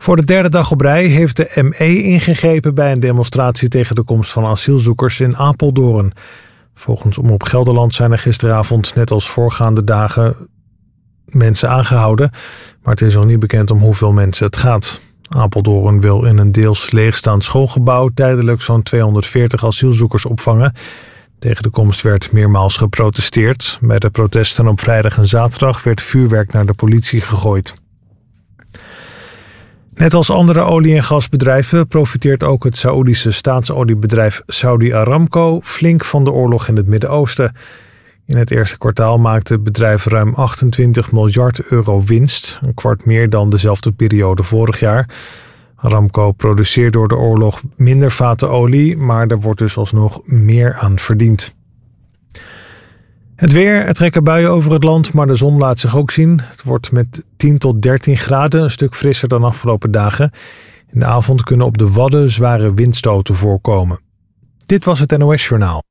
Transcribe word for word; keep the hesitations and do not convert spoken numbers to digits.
Voor de derde dag op rij heeft de M E ingegrepen bij een demonstratie tegen de komst van asielzoekers in Apeldoorn. Volgens Omroep Gelderland zijn er gisteravond, net als voorgaande dagen, mensen aangehouden. Maar het is nog niet bekend om hoeveel mensen het gaat. Apeldoorn wil in een deels leegstaand schoolgebouw tijdelijk zo'n tweehonderdveertig asielzoekers opvangen. Tegen de komst werd meermaals geprotesteerd. Bij de protesten op vrijdag en zaterdag werd vuurwerk naar de politie gegooid. Net als andere olie- en gasbedrijven profiteert ook het Saoedische staatsoliebedrijf Saudi Aramco flink van de oorlog in het Midden-Oosten. In het eerste kwartaal maakte het bedrijf ruim achtentwintig miljard euro winst, een kwart meer dan dezelfde periode vorig jaar. Aramco produceert door de oorlog minder vaten olie, maar er wordt dus alsnog meer aan verdiend. Het weer, er trekken buien over het land, maar de zon laat zich ook zien. Het wordt met tien tot dertien graden een stuk frisser dan afgelopen dagen. In de avond kunnen op de Wadden zware windstoten voorkomen. Dit was het N O S Journaal.